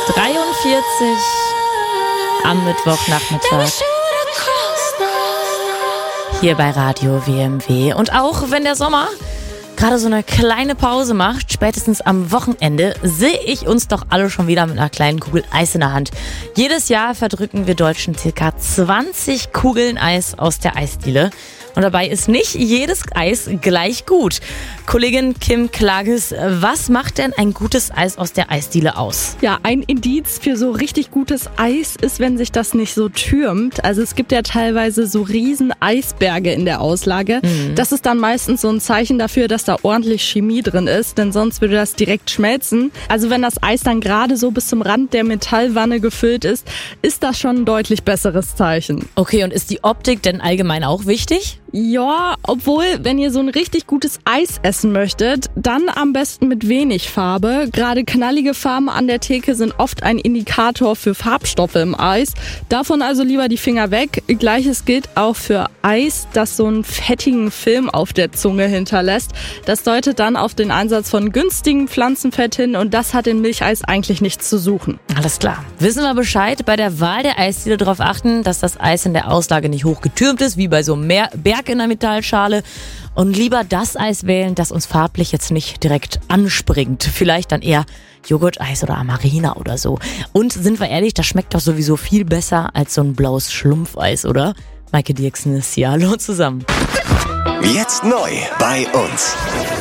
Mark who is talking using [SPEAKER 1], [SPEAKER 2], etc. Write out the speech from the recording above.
[SPEAKER 1] 43 am Mittwochnachmittag. Hier bei Radio WMW. Und auch wenn der Sommer gerade so eine kleine Pause macht, spätestens am Wochenende, sehe ich uns doch alle schon wieder mit einer kleinen Kugel Eis in der Hand. Jedes Jahr verdrücken wir Deutschen ca. 20 Kugeln Eis aus der Eisdiele. Und dabei ist nicht jedes Eis gleich gut. Kollegin Kim Klages, was macht denn ein gutes Eis aus der Eisdiele aus?
[SPEAKER 2] Ja, ein Indiz für so richtig gutes Eis ist, wenn sich das nicht so türmt. Also es gibt ja teilweise so riesen Eisberge in der Auslage. Das ist dann meistens so ein Zeichen dafür, dass da ordentlich Chemie drin ist, denn sonst würde das direkt schmelzen. Also wenn das Eis dann gerade so bis zum Rand der Metallwanne gefüllt ist, ist das schon ein deutlich besseres Zeichen.
[SPEAKER 1] Okay, und ist die Optik denn allgemein auch wichtig?
[SPEAKER 2] Ja, obwohl, wenn ihr so ein richtig gutes Eis essen möchtet, dann am besten mit wenig Farbe. Gerade knallige Farben an der Theke sind oft ein Indikator für Farbstoffe im Eis. Davon also lieber die Finger weg. Gleiches gilt auch für Eis, das so einen fettigen Film auf der Zunge hinterlässt. Das deutet dann auf den Einsatz von günstigem Pflanzenfett hin und das hat in Milcheis eigentlich nichts zu suchen.
[SPEAKER 1] Alles klar. Wissen wir Bescheid, bei der Wahl der Eisdiele darauf achten, dass das Eis in der Auslage nicht hochgetürmt ist, wie bei so einem Berg in der Metallschale. Und lieber das Eis wählen, das uns farblich jetzt nicht direkt anspringt. Vielleicht dann eher Joghurteis oder Amarena oder so. Und sind wir ehrlich, das schmeckt doch sowieso viel besser als so ein blaues Schlumpfeis, oder? Maike Dirksen ist hier. Hallo zusammen.
[SPEAKER 3] Jetzt neu bei uns.